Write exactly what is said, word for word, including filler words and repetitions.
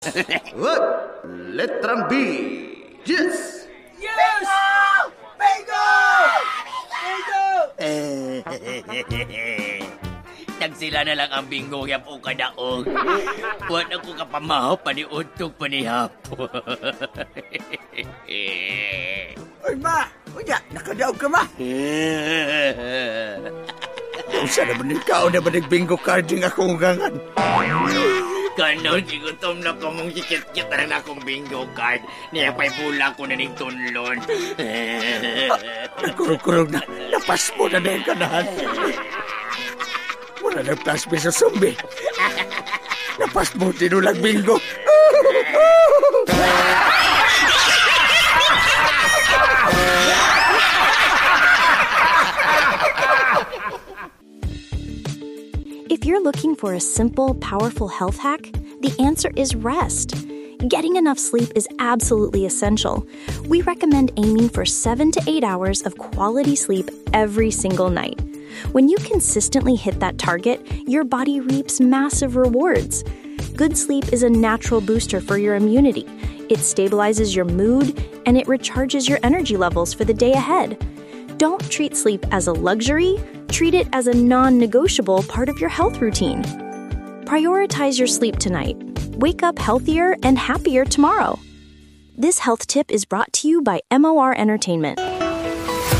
What? Letrang B. Yes! Yes! Bingo! Bingo! Nagsila na lang ang bingo yap o kadaog. Buwan ako kapamahaw pa ni Untog pa ni Hapo. Oy, ma! Uya, nakadaog ka, ma! Usa naman ikaw na ba nagbingo carding akong gangan? Ganon, igutom na ko mong sikit-kit na rin akong bingo card. Niya pa'y pula ko na ning tunlon. Nagkurog-kurog na. Napas mo na na yung kanahan. Wala na plasma sa zombie. Napas mo tinulang bingo. If you're looking for a simple, powerful health hack, the answer is rest. Getting enough sleep is absolutely essential. We recommend aiming for seven to eight hours of quality sleep every single night. When you consistently hit that target, your body reaps massive rewards. Good sleep is a natural booster for your immunity. It stabilizes your mood, and it recharges your energy levels for the day ahead. Don't treat sleep as a luxury. Treat it as a non-negotiable part of your health routine. Prioritize your sleep tonight. Wake up healthier and happier tomorrow. This health tip is brought to you by M O R Entertainment.